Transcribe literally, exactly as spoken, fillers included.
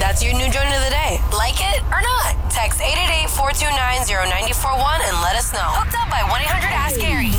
That's your new joint of the day. Like it or not? Text eight eight eight, four two nine, zero nine four one and let us know. Hooked up by one eight hundred ask Gary.